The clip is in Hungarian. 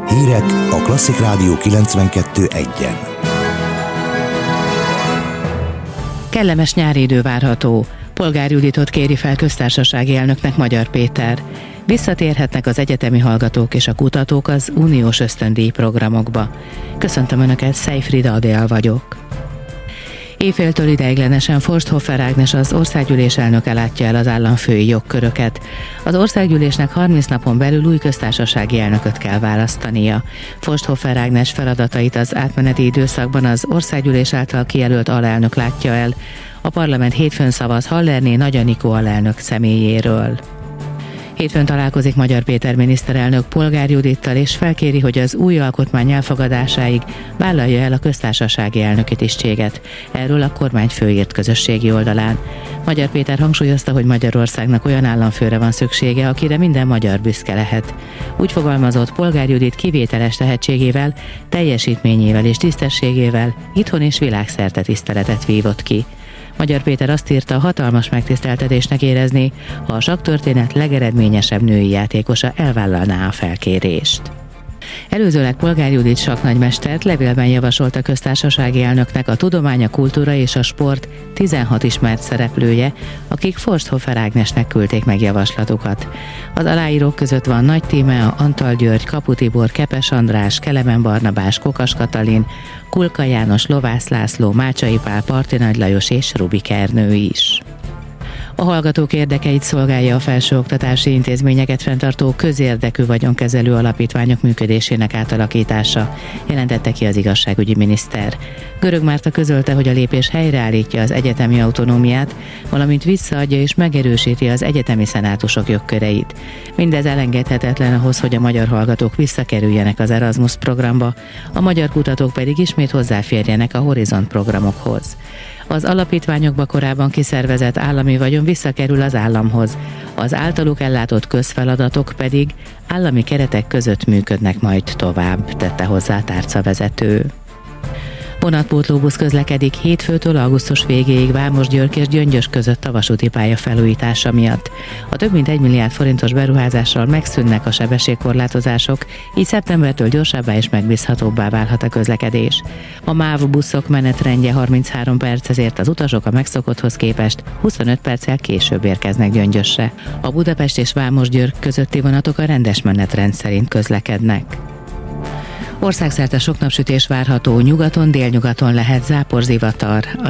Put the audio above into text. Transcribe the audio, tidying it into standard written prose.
Hírek a Klasszik Rádió 92.1-en. Kellemes nyári idő várható. Polgár Juditot kéri fel köztársasági elnöknek Magyar Péter. Visszatérhetnek az egyetemi hallgatók és a kutatók az uniós ösztöndíj programokba. Köszöntöm Önöket, Szejfrida Adél vagyok. Éjféltől ideiglenesen Forsthofer Ágnes, az országgyűlés elnöke látja el az államfői jogköröket. Az országgyűlésnek 30 napon belül új köztársasági elnököt kell választania. Forsthofer Ágnes feladatait az átmeneti időszakban az országgyűlés által kijelölt alelnök látja el. A parlament hétfőn szavaz Hallerné Nagy Anikó alelnök személyéről. Hétfőn találkozik Magyar Péter miniszterelnök Polgár Judittal, és felkéri, hogy az új alkotmány elfogadásáig vállalja el a köztársasági elnöki tisztséget. Erről a kormányfő írt közösségi oldalán. Magyar Péter hangsúlyozta, hogy Magyarországnak olyan államfőre van szüksége, akire minden magyar büszke lehet. Úgy fogalmazott, Polgár Judit kivételes tehetségével, teljesítményével és tisztességével itthon és világszerte tiszteletet vívott ki. Magyar Péter azt írta, hatalmas megtiszteltetésnek érezné, ha a sakktörténet legeredményesebb női játékosa elvállalná a felkérést. Előzőleg Polgár Judit sakknagymestert levélben javasolt a köztársasági elnöknek a tudomány, a kultúra és a sport 16 ismert szereplője, akik Forsthofer Ágnesnek küldték meg javaslatukat. Az aláírók között van Nagy Tímea, Antal György, Kapu Tibor, Kepes András, Kelemen Barnabás, Kokas Katalin, Kulka János, Lovász László, Mácsai Pál, Parti Nagy Lajos és Rubik Ernő is. A hallgatók érdekeit szolgálja a felsőoktatási intézményeket fenntartó közérdekű vagyonkezelő alapítványok működésének átalakítása, jelentette ki az igazságügyi miniszter. Görög Márta közölte, hogy a lépés helyreállítja az egyetemi autonómiát, valamint visszaadja és megerősíti az egyetemi szenátusok jogköreit. Mindez elengedhetetlen ahhoz, hogy a magyar hallgatók visszakerüljenek az Erasmus programba, a magyar kutatók pedig ismét hozzáférjenek a Horizont programokhoz. Az alapítványokba korábban kiszervezett állami vagyon visszakerül az államhoz, az általuk ellátott közfeladatok pedig állami keretek között működnek majd tovább, tette hozzá a tárcavezető. Vonatpótlóbusz közlekedik hétfőtől augusztus végéig Vámos-György és Gyöngyös között a vasúti pálya felújítása miatt. A több mint 1 milliárd forintos beruházással megszűnnek a sebességkorlátozások, így szeptembertől gyorsabbá és megbízhatóbbá válhat a közlekedés. A MÁV buszok menetrendje 33 perc, ezért az utasok a megszokotthoz képest 25 perccel később érkeznek Gyöngyösre. A Budapest és Vámos-György közötti vonatok a rendes menetrend szerint közlekednek. Országszerte sok napsütés várható, nyugaton, délnyugaton lehet záporzivatar.